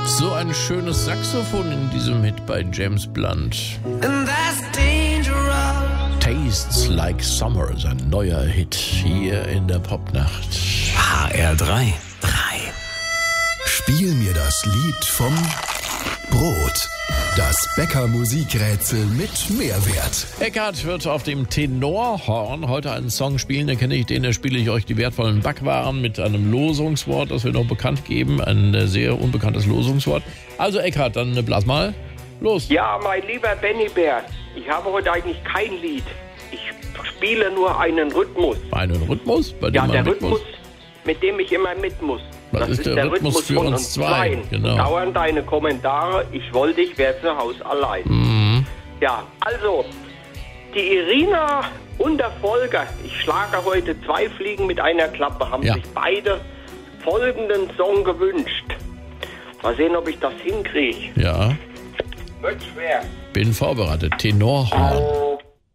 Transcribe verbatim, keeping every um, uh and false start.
So ein schönes Saxophon in diesem Hit bei James Blunt. And that's dangerous. Tastes Like Summer, sein neuer Hit hier in der Popnacht. H R drei. drei. Spiel mir das Lied vom Brot. Das Bäcker-Musikrätsel mit Mehrwert. Eckhard wird auf dem Tenorhorn heute einen Song spielen, den kenne ich, den spiele ich euch die wertvollen Backwaren mit einem Losungswort, das wir noch bekannt geben, ein sehr unbekanntes Losungswort. Also Eckhard, dann blas mal los. Ja, mein lieber Benny Bär, ich habe heute eigentlich kein Lied. Ich spiele nur einen Rhythmus. Einen Rhythmus? Bei dem Ja, man der mit Rhythmus, muss? mit dem ich immer mit muss. Was das ist ist der, der Rhythmus, Rhythmus für von uns uns zwei? Zweien. Genau. Dauern deine Kommentare, ich wollte, ich wäre zu Hause allein. Mhm. Ja, also, die Irina und der Volker, ich schlage heute zwei Fliegen mit einer Klappe, haben Ja. sich beide folgenden Song gewünscht. Mal sehen, ob ich das hinkriege. Ja, Wird schwer. bin vorbereitet. Tenorhorn.